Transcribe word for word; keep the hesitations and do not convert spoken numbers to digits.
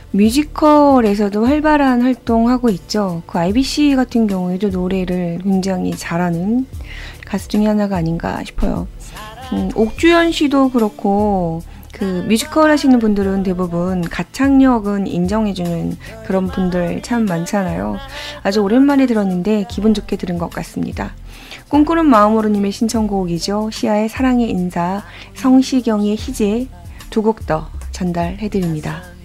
뮤지컬에서도 활발한 활동하고 있죠. 그 아이비씨 같은 경우에도 노래를 굉장히 잘하는 가수 중에 하나가 아닌가 싶어요. 음, 옥주현 씨도 그렇고 그 뮤지컬 하시는 분들은 대부분 가창력은 인정해주는 그런 분들 참 많잖아요. 아주 오랜만에 들었는데 기분 좋게 들은 것 같습니다. 꿈꾸는 마음으로님의 신청곡이죠. 시아의 사랑의 인사, 성시경의 희재 두 곡 더 전달해드립니다.